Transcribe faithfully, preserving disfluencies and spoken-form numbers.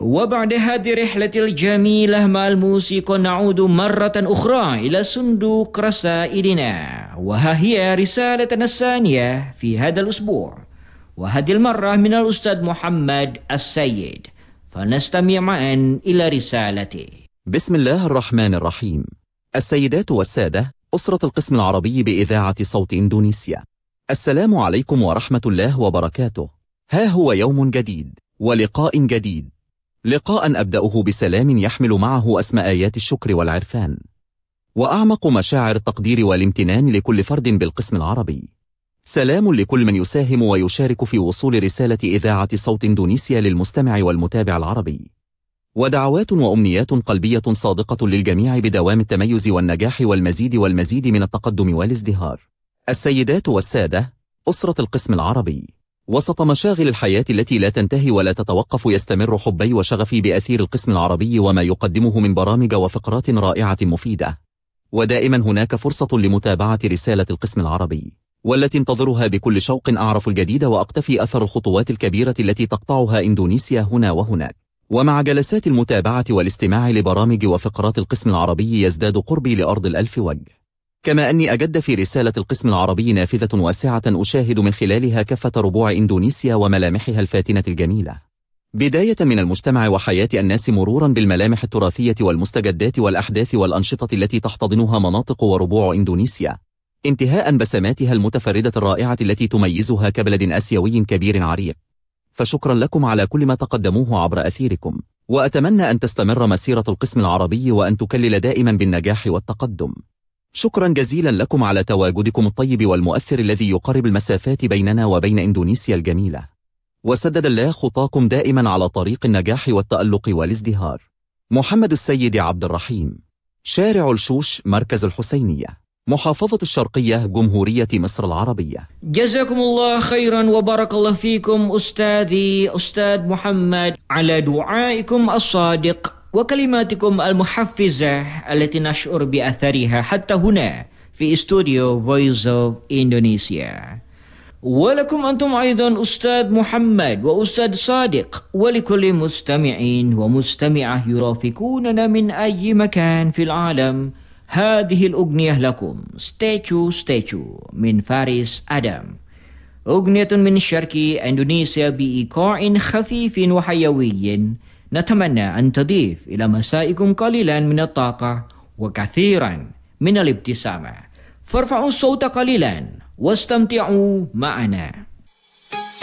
وبعد هذه الرحلة الجميلة مع الموسيقى نعود مرة أخرى إلى صندوق رسائلنا، وها هي رسالتنا الثانية في هذا الأسبوع، وهذه المرة من الأستاذ محمد السيد، فنستمع معا إلى رسالته. بسم الله الرحمن الرحيم. السيدات والسادة، أسرة القسم العربي بإذاعة صوت إندونيسيا، السلام عليكم ورحمة الله وبركاته. ها هو يوم جديد ولقاء جديد، لقاء أبدأه بسلام يحمل معه أسمى آيات الشكر والعرفان وأعمق مشاعر التقدير والامتنان لكل فرد بالقسم العربي. سلام لكل من يساهم ويشارك في وصول رسالة إذاعة صوت إندونيسيا للمستمع والمتابع العربي، ودعوات وأمنيات قلبية صادقة للجميع بدوام التميز والنجاح والمزيد والمزيد من التقدم والازدهار. السيدات والسادة، أسرة القسم العربي، وسط مشاغل الحياة التي لا تنتهي ولا تتوقف، يستمر حبي وشغفي بأثير القسم العربي وما يقدمه من برامج وفقرات رائعة مفيدة، ودائما هناك فرصة لمتابعة رسالة القسم العربي، والتي انتظرها بكل شوق. أعرف الجديد وأقتفي أثر الخطوات الكبيرة التي تقطعها إندونيسيا هنا وهناك، ومع جلسات المتابعة والاستماع لبرامج وفقرات القسم العربي يزداد قربي لأرض الألف وجه. كما أني أجد في رسالة القسم العربي نافذة واسعة أشاهد من خلالها كافة ربوع إندونيسيا وملامحها الفاتنة الجميلة، بداية من المجتمع وحياة الناس مرورا بالملامح التراثية والمستجدات والأحداث والأنشطة التي تحتضنها مناطق وربوع إندونيسيا، انتهاء بسماتها المتفردة الرائعة التي تميزها كبلد آسيوي كبير عريق. فشكرا لكم على كل ما تقدموه عبر أثيركم، وأتمنى أن تستمر مسيرة القسم العربي وأن تكلل دائما بالنجاح والتقدم. شكرا جزيلا لكم على تواجدكم الطيب والمؤثر الذي يقرب المسافات بيننا وبين إندونيسيا الجميلة، وسدد الله خطاكم دائما على طريق النجاح والتألق والازدهار. محمد السيد عبد الرحيم، شارع الشوش، مركز الحسينية، محافظة الشرقية، جمهورية مصر العربية. جزاكم الله خيرا وبارك الله فيكم أستاذي أستاذ محمد على دعائكم الصادق وكلماتكم المحفزة التي نشعر بأثرها حتى هنا في استوديو Voice of Indonesia. ولكم أنتم أيضا أستاذ محمد وأستاذ صادق، ولكل مستمعين ومستمعة يرافقوننا من أي مكان في العالم، هذه الأغنية لكم، ستاتيو ستاتيو من فارس آدم، أغنية من شرق إندونيسيا بإيقاع خفيف وحيوي نتمنى أن تضيف إلى مسائكم قليلا من الطاقة وكثيرا من الابتسامة. فارفعوا الصوت قليلا واستمتعوا معنا.